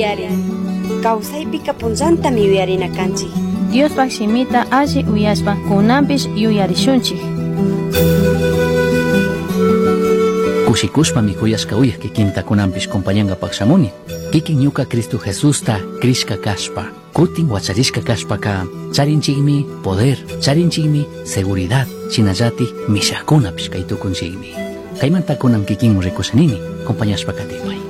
Yari, kawsaypika punllantami uyarina kanchik. Diospak simita alli uyashpa kunanpish yuyarishunchik. Kushikushpa mikuyashka uyaq kikinta kunanpish compañanga paksamuni. Kikin ñuka Cristo Jesusta krishka kashpa, kutin wacharishka kashpaka charinchikmi poder, charinchikmi seguridad, chinallati mishakuna pishkaytukunchikmi. Kaymanta kunan kikinmu rikushanini, compañashpa katipay.